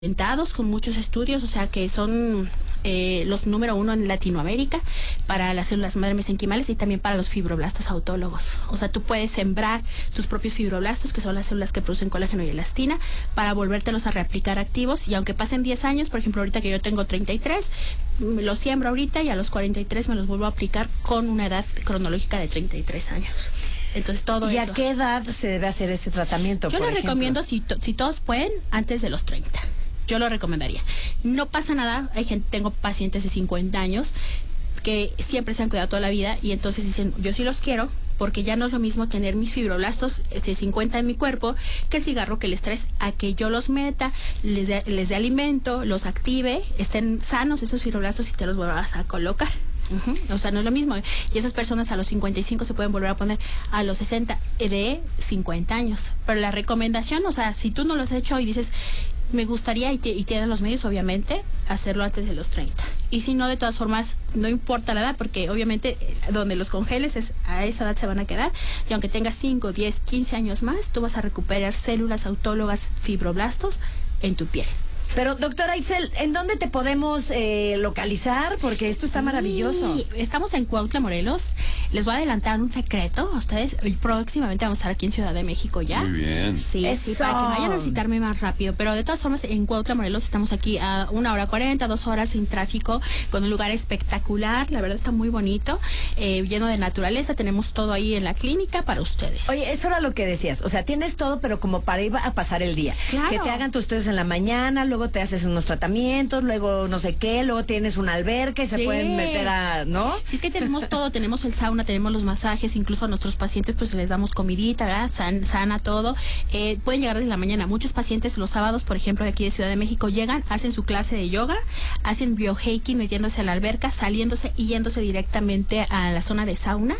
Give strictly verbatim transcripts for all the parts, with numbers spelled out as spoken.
con muchos estudios, o sea que son eh, los número uno en Latinoamérica para las células madre mesenquimales y también para los fibroblastos autólogos. O sea, tú puedes sembrar tus propios fibroblastos, que son las células que producen colágeno y elastina, para volvértelos a reaplicar activos, y aunque pasen diez años, por ejemplo, ahorita que yo tengo treinta y tres, los siembro ahorita y a los cuarenta y tres me los vuelvo a aplicar con una edad cronológica de treinta y tres años. Entonces todo ¿Y eso. a qué edad se debe hacer este tratamiento? Yo por lo ejemplo? recomiendo si, to si todos pueden, antes de los treinta. Yo lo recomendaría. No pasa nada, hay gente, tengo pacientes de cincuenta años que siempre se han cuidado toda la vida y entonces dicen, yo sí los quiero, porque ya no es lo mismo tener mis fibroblastos de cincuenta en mi cuerpo que el cigarro, que el estrés, a que yo los meta, les dé les dé alimento, los active, estén sanos esos fibroblastos y te los vuelvas a colocar. Uh-huh. O sea, no es lo mismo. Y esas personas a los cincuenta y cinco se pueden volver a poner a los sesenta de cincuenta años. Pero la recomendación, o sea, si tú no lo has hecho y dices, me gustaría, y, te, y tienen los medios, obviamente, hacerlo antes de los treinta. Y si no, de todas formas, no importa la edad, porque obviamente donde los congeles, es a esa edad se van a quedar. Y aunque tengas cinco, diez, quince años más, tú vas a recuperar células autólogas, fibroblastos en tu piel. Pero, doctora Itzel, ¿en dónde te podemos eh, localizar? Porque esto está sí, maravilloso. Estamos en Cuautla, Morelos. Les voy a adelantar un secreto a ustedes. Hoy próximamente vamos a estar aquí en Ciudad de México ya. Muy bien. Sí, sí, para que vayan a visitarme más rápido. Pero de todas formas, en Cuautla, Morelos, estamos aquí a una hora cuarenta, dos horas sin tráfico, con un lugar espectacular. La verdad está muy bonito, eh, lleno de naturaleza. Tenemos todo ahí en la clínica para ustedes. Oye, eso era lo que decías. O sea, tienes todo, pero como para ir a pasar el día. Claro. Que te hagan tus estudios en la mañana, luego te haces unos tratamientos, luego no sé qué, luego tienes una alberca y se Sí. pueden meter a, ¿no? Sí, es que tenemos todo, tenemos el sauna, tenemos los masajes, incluso a nuestros pacientes pues les damos comidita, ¿verdad? San, sana todo. Eh, pueden llegar desde la mañana. Muchos pacientes los sábados, por ejemplo, de aquí de Ciudad de México, llegan, hacen su clase de yoga, hacen biohacking metiéndose a la alberca, saliéndose y yéndose directamente a la zona de sauna.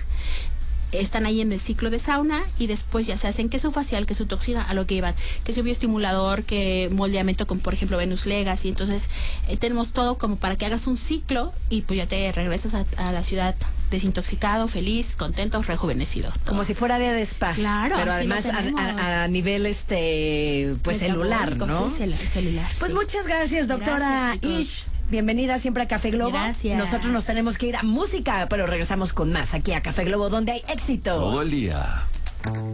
Están ahí en el ciclo de sauna y después ya se hacen que su facial, que su toxina, a lo que iban, que su bioestimulador, que moldeamiento con, por ejemplo, Venus Legacy. Entonces, eh, tenemos todo como para que hagas un ciclo y pues ya te regresas a, a la ciudad desintoxicado, feliz, contento, rejuvenecido. Todo. Como si fuera día de spa. Claro. Pero así lo además a, tenemos. a, a nivel este pues celular, ¿no? Sí, cel celular. Pues sí. muchas gracias, doctora Gracias, Ish. Bienvenida siempre a Café Globo. Gracias. Nosotros nos tenemos que ir a música, pero regresamos con más aquí a Café Globo, donde hay éxito. Todo el día.